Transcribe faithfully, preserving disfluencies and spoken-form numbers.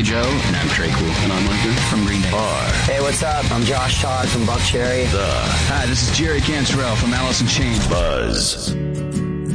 Joe. And I'm Trey Cool. And I'm Arthur from Green Day. R. Hey, what's up? I'm Josh Todd from Buckcherry. The Hi, this is Jerry Cantrell from Alice in Chains. Buzz.